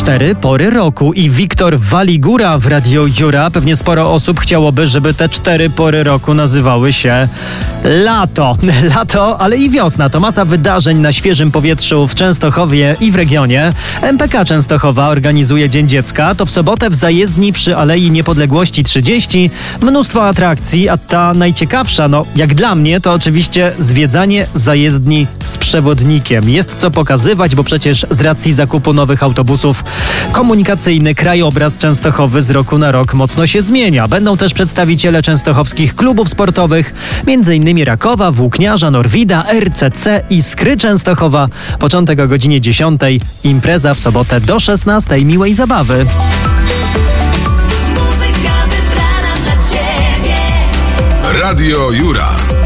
4 pory roku i Wiktor Waligura w Radio Jura. Pewnie sporo osób chciałoby, żeby te 4 pory roku nazywały się lato. Lato, ale i wiosna. To masa wydarzeń na świeżym powietrzu w Częstochowie i w regionie. MPK Częstochowa organizuje Dzień Dziecka. To w sobotę w zajezdni przy Alei Niepodległości 30. Mnóstwo atrakcji, a ta najciekawsza, jak dla mnie, to oczywiście zwiedzanie zajezdni z przewodnikiem. Jest co pokazywać, bo przecież z racji zakupu nowych autobusów komunikacyjny krajobraz Częstochowy z roku na rok mocno się zmienia. Będą też przedstawiciele częstochowskich klubów sportowych, m.in. Rakowa, Włókniarza, Norwida, RCC i Skry Częstochowa. Początek o godzinie 10. Impreza w sobotę do 16. Miłej zabawy. Radio Jura.